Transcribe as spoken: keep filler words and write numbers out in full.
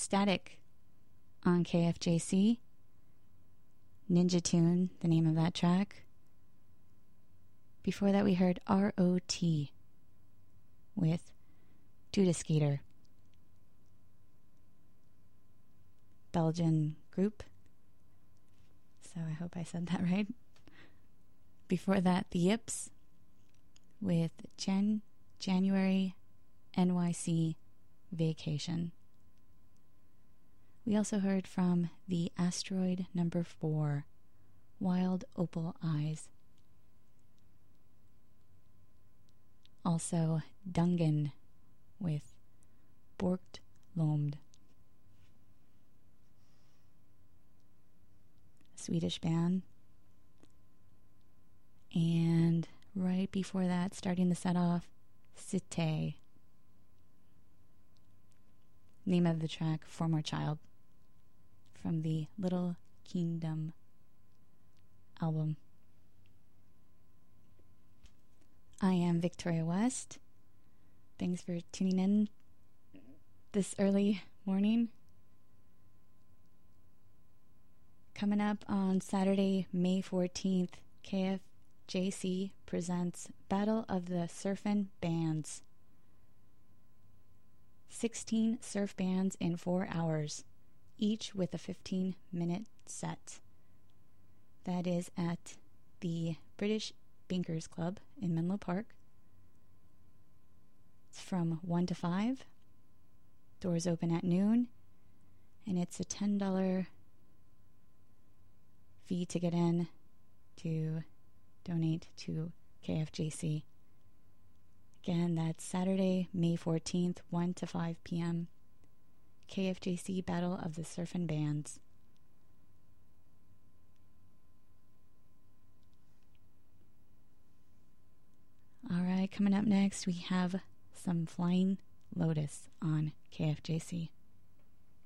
Static on K F J C. Ninja Tune, the name of that track. Before that, we heard R O T with Duda Skater. Belgian group. So I hope I said that right. Before that, the Yips with Jan January N Y C Vacation. We also heard from the Asteroid Number Four, Wild Opal Eyes. Also, Dungan with Borgt Lomd. Swedish band. And right before that, starting the set off, Cité. Name of the track, Former Child, from the Little Kingdom album. I am Victoria West. Thanks for tuning in this early morning. Coming up on Saturday, May fourteenth, K F J C presents Battle of the Surfin' Bands. sixteen surf bands in four hours, each with a fifteen-minute set. That is at the British Binkers Club in Menlo Park. It's from one to five. Doors open at noon, and it's a ten dollars fee to get in to donate to K F J C. Again, that's Saturday, May fourteenth, one to five p.m. K F J C Battle of the Surfin' Bands. All right, coming up next, we have some Flying Lotus on K F J C.